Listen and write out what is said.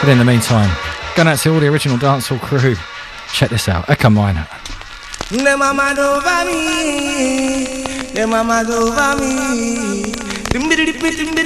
But in the meantime, going out to all the original dancehall crew. Check this out. Eka Minor. The mama over me. The mama's over me.